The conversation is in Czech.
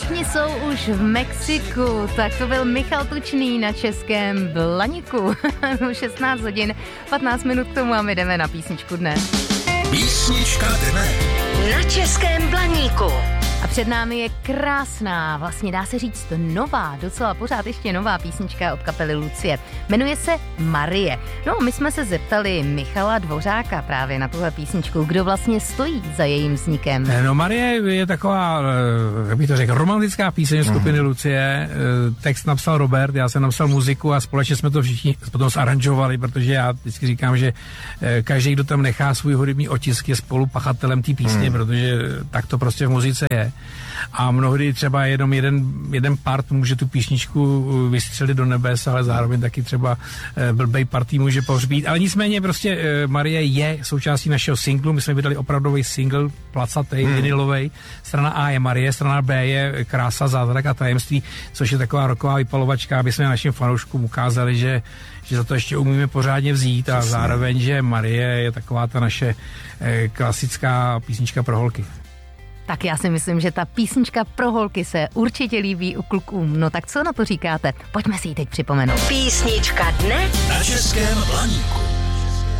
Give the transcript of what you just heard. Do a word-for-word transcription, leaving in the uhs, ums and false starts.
Všichni jsou už v Mexiku, tak to byl Michal Tučný na Českém Blaníku. šestnáct hodin, patnáct minut k tomu a my jdeme na písničku dne. Písnička dne na Českém Blaníku. A před námi je krásná, vlastně dá se říct nová, docela pořád ještě nová písnička od kapely Lucie. Jmenuje se Marie. No, my jsme se zeptali Michala Dvořáka právě na tuhle písničku, kdo vlastně stojí za jejím vznikem. No, Marie je taková, jak bych to řekl, romantická píseň skupiny mm. Lucie. Text napsal Robert, já jsem napsal muziku a společně jsme to všichni potom zaranžovali, protože já vždycky říkám, že každý, kdo tam nechá svůj hudební otisk, je spolupachatelem té písně, mm. protože tak to prostě v muzice je. A mnohdy třeba jenom jeden, jeden part může tu písničku vystřelit do nebes, ale zároveň taky třeba blbej partý může pohřbít. Ale nicméně prostě Marie je součástí našeho singlu. My jsme vydali opravdový single, placatej, hmm. vinilovej. Strana A je Marie, strana B je Krása, zázrak a tajemství, což je taková rocková vypalovačka, aby jsme našim fanouškům ukázali, že že za to ještě umíme pořádně vzít a zároveň, že Marie je taková ta naše klasická písnička pro holky. Tak já si myslím, že ta písnička pro holky se určitě líbí u klukům. No tak co na to říkáte? Pojďme si ji teď připomenout. Písnička dne na Českém Blaníku.